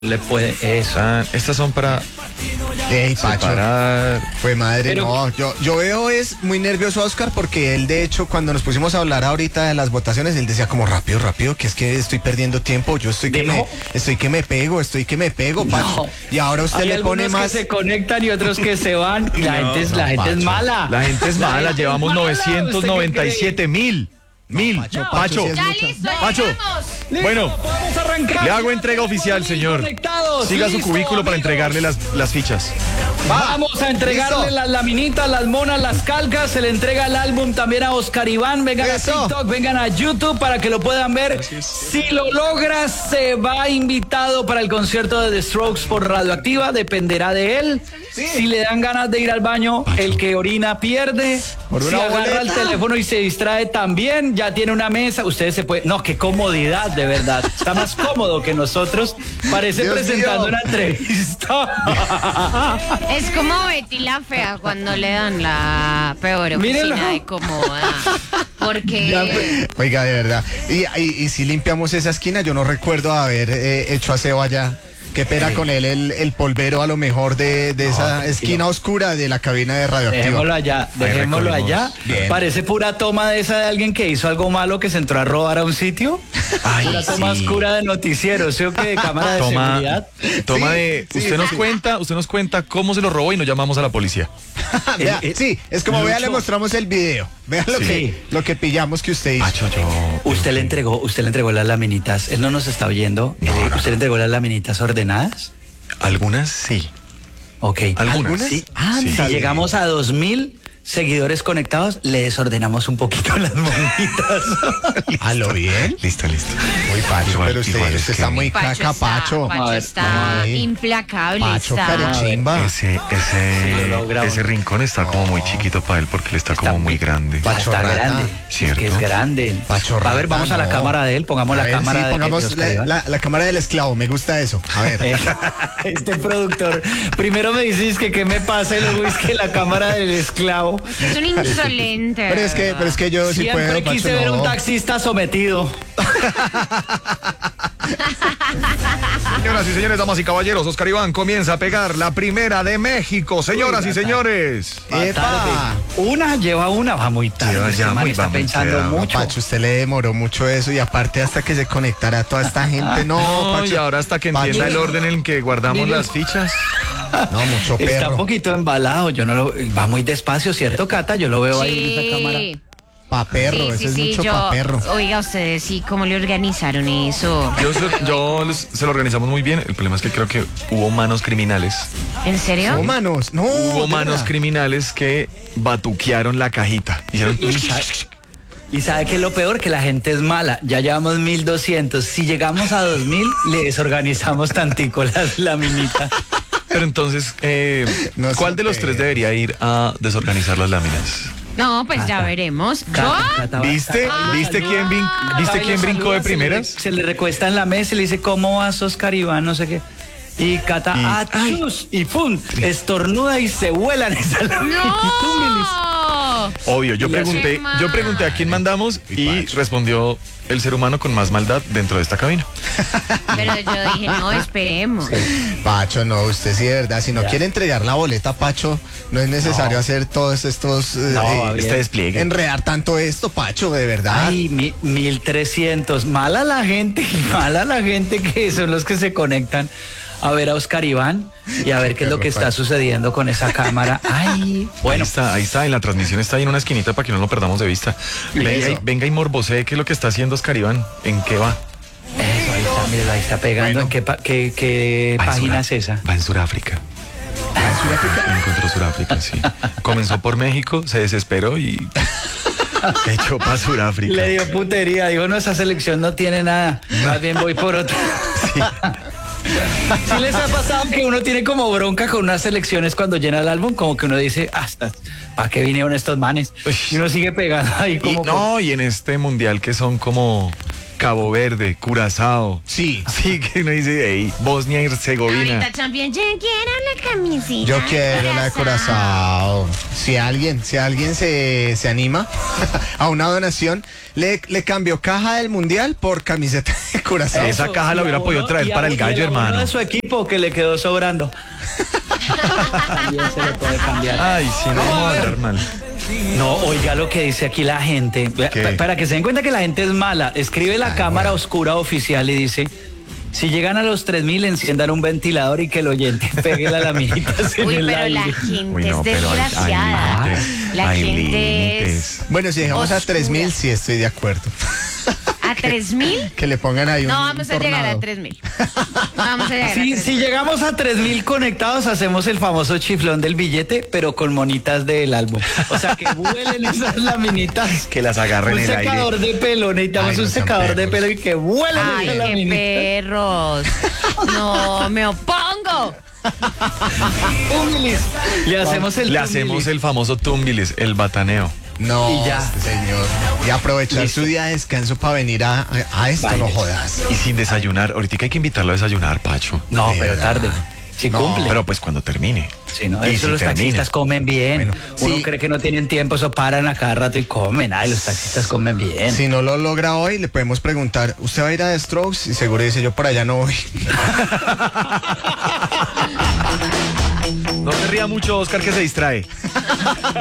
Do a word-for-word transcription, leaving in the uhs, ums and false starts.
Le puede eso. Ah, estas son para Ey, Pacho, separar. fue madre, Pero- no, yo, yo veo es muy nervioso a Oscar porque él de hecho cuando nos pusimos a hablar ahorita de las votaciones, él decía como rápido, rápido, que es que estoy perdiendo tiempo, yo estoy que ¿Dijo? me, estoy que me pego, estoy que me pego, Pacho. No. Y ahora usted Hay le pone algunos más. que se conectan y otros que se van. Y la No, gente es, no, la gente es Pacho. mala. La gente es La mala, gente llevamos es mala, novecientos noventa y siete mil. Mil. Pacho, Pacho. Pacho, sí es Ya mucho. listo, Pacho. llegamos. Listo, Bueno, podemos arrancar. le hago entrega oficial, señor. Conectados, Siga su listo, cubículo para amigos. entregarle las, las fichas. Vamos a entregarle listo. las laminitas, las monas, las calcas. Se le entrega el álbum también a Oscar Iván. Vengan Eso. a TikTok, vengan a YouTube para que lo puedan ver. Si lo logra, se va invitado para el concierto de The Strokes por Radioactiva. Dependerá de él. Si le dan ganas de ir al baño, el que orina pierde. Por Si una agarra el boleta. teléfono y se distrae también, ya tiene una mesa. Ustedes se pueden. No, qué comodidad, de verdad. Está más cómodo que nosotros. Parece Dios presentando mío. una entrevista. Es como Betty la fea cuando le dan la peor Mírenlo. oficina de cómoda. Ya, Porque Oiga, de verdad. Y, y, y si limpiamos esa esquina, yo no recuerdo haber eh, hecho aseo allá. Qué pena con él, el, el polvero a lo mejor de, de esa esquina oscura de la cabina de Radioactiva. Dejémoslo allá, dejémoslo recogimos. allá. Bien. Parece pura toma de esa de alguien que hizo algo malo que se entró a robar a un sitio. Ay, Una toma sí. oscura de noticiero, ¿sí o qué? De cámara de Toma, seguridad. toma Sí, de. sí, usted nos sí. cuenta, usted nos cuenta cómo se lo robó y nos llamamos a la policía. Vea, Eh, eh, sí, es como vea, le Lucho. mostramos el video. Vea lo, Sí. que, lo que pillamos que usted hizo. Pacho, yo. Usted le entregó, usted le entregó las laminitas. Él no nos está oyendo. Eh, ¿Usted le entregó las laminitas ordenadas? Algunas sí. Ok. ¿Algunas? Sí. Ah, Sí. si llegamos a dos mil seguidores conectados, le desordenamos un poquito las monitas. ¿A lo bien? Listo, listo. Muy Pacho, Igual- pero usted, igual es usted que- está muy Pacho caca, está, Pacho. Pacho A ver, está ay. implacable. Pacho, está. carechimba. Ese, ese, lo logramos. ese rincón está como muy chiquito para él porque él está como muy grande. Pacho está rata. grande. Cierto. Que es grande. Pacho A ver, rata, vamos a la no. cámara de él. Pongamos A la ver, cámara sí, de pongamos Oscar la, Iván. la- la cámara del esclavo, me gusta eso. A ver. Eh, Este productor, primero me dices que qué me pasa y luego es que la cámara del esclavo. Es un insolente. Pero es que, pero es que yo sí Siempre puedo, Pacho, quise ver no. un taxista sometido. Señoras y señores, damas y caballeros, Oscar Iván comienza a pegar la primera de México. Señoras y señores. Va ¡Epa! tarde. Una lleva una, va muy tarde. Lleva Este ya man muy- está va muy pensando tarde. mucho. Pacho, usted le demoró mucho eso y aparte hasta que se conectara toda esta gente. No, No, Pacho. y ahora hasta que Pacho, entienda el orden en el que guardamos Mire. las fichas. No, mucho Está un perro. poquito embalado, yo no lo, va muy despacio, ¿cierto, Cata? Yo lo veo ahí en esa cámara. Sí, Pa' perro, sí, ese sí, es sí, mucho yo, pa' perro. oiga, ustedes sí, ¿cómo le organizaron eso? Yo, se- yo les- se lo organizamos muy bien. El problema es que creo que hubo manos criminales. ¿En serio? No, manos, no. Hubo de manos verdad. criminales que batuquearon la cajita. Hicieron- Y sabe, y sabe que lo peor, que la gente es mala. Ya llevamos mil doscientos. Si llegamos a dos mil, le desorganizamos tantico las laminitas. Pero entonces, eh, No ¿cuál se de los puede. tres debería ir a desorganizar las láminas? No, pues ya veremos. ¿Yo? Cata, Cata, ¿Viste? Cata, ¿Viste saluda. quién, brin- Cata, ¿viste y quién lo brincó de saluda, se le- primeras? Se le recuesta en la mesa y le dice, ¿cómo vas, Oscar Iván? No sé qué. Y Cata, Y- ah, chus, y pum, estornuda y se vuelan esa lámina. Y tú, Milis. ¡No! Obvio, yo Y pregunté, así- yo pregunté a quién mandamos y respondió el ser humano con más maldad dentro de esta cabina. Pero yo dije, no, esperemos. Pacho, no, usted sí, de verdad. Si no Ya. quiere entregar la boleta, Pacho, no es necesario No. hacer todos estos. eh, No, eh, va bien. Este despliegue. enredar tanto esto, Pacho, de verdad. Ay, mi- mil trescientos. Mala la gente, mala la gente que son los que se conectan a ver a Oscar Iván y a ver qué es lo que está sucediendo con esa cámara. Ay, Bueno, bueno. ahí está, ahí está, en la transmisión está ahí en una esquinita para que no lo perdamos de vista. Venga, y- Eso. venga y morbosee qué es lo que está haciendo Oscar Iván, en qué va. Eso, ahí está, mire, ahí está pegando. ¿En qué, pa- qué, qué Va en página Sura- es esa? Va en Sudáfrica. Encontró Sudáfrica, sí. Comenzó por México, se desesperó y echó para Sudáfrica. Le dio putería, digo, no, esa selección no tiene nada. Más bien voy por otra. ¿Sí les ha pasado que uno tiene como bronca con unas selecciones cuando llena el álbum? Como que uno dice, hasta ¿para qué vinieron estos manes? Y uno sigue pegando ahí Y, como... no, y en este mundial que son como Cabo Verde, Curazao. Sí. Sí, que uno dice, hey, Bosnia y Herzegovina. Ahorita Champions, yo quiero la camisita. Yo quiero la de Curazao. Si alguien, si alguien se, se anima a una donación, le, le cambio caja del mundial por camiseta de Curazao. Esa Eso, caja la y hubiera abono- podido traer y para el abono- y gallo, abono hermano. de su equipo que le quedó sobrando. También se le puede cambiar. Ay, sí, no vamos a hablar mal. No, oiga lo que dice aquí la gente. ¿Qué? Para que se den cuenta que la gente es mala, escribe la Ay, cámara bueno. oscura oficial y dice: si llegan a los tres mil, enciendan un ventilador y que el oyente pegue las laminitas en Uy, el pero la aire. gente Uy, no, es pero hay- hay desgraciada. límites, La hay gente es... límites. Bueno, si llegamos a Oscura. tres mil, sí estoy de acuerdo. ¿A tres mil? Que le pongan ahí un No, vamos a llegar tornado. a tres mil. Vamos a llegar a Si, tres si mil. llegamos a tres mil conectados, hacemos el famoso chiflón del billete, pero con monitas del álbum. O sea, que vuelen esas laminitas. Que las agarren Un en el aire. secador de pelo, necesitamos Ay, no un sean secador de perros. pelo y que vuelen Ay, esas qué laminitas. perros. No, me opongo. Tumbilis. Le hacemos el Le tumbilis. hacemos el famoso tumbilis, el bataneo. No, Y ya. este señor. Y aprovechar Listo. su día de descanso para venir a, a esto, Vaya. no jodas. Y sin desayunar. Ahorita hay que invitarlo a desayunar, Pacho. No, De pero verdad. tarde. Si No, cumple. Pero pues cuando termine. Sí, no, Y eso si los termine. taxistas comen bien. Bueno, Uno sí. cree que no tienen tiempo, eso paran a cada rato y comen. Ay, los taxistas comen bien. Si no lo logra hoy, le podemos preguntar, ¿usted va a ir a The Strokes? Y seguro dice, yo por allá no voy. No se ría mucho, Oscar, que se distrae.